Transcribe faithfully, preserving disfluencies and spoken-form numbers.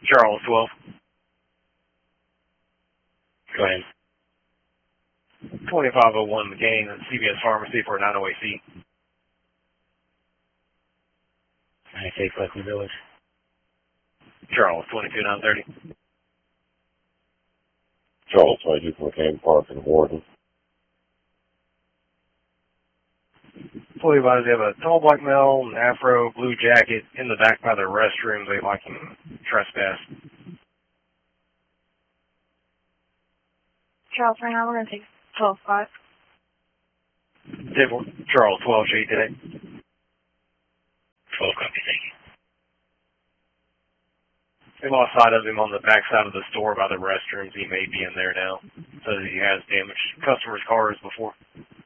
Charles, twelve. Go ahead. twenty-five oh one McCain and C V S Pharmacy for a nine oh eight C. ninety-six Lakeland Village. Charles, twenty-two nine thirty. Charles, twenty-two from McCain Park in Warden. Fully advised they have a tall black male, an afro, blue jacket in the back by the restroom. They like him trespass. Charles, right now we're going to take twelve five. Charles, twelve J today. twelve copy, thank you. They lost sight of him on the back side of the store by the restrooms. He may be in there now. So he has damaged customers' cars before.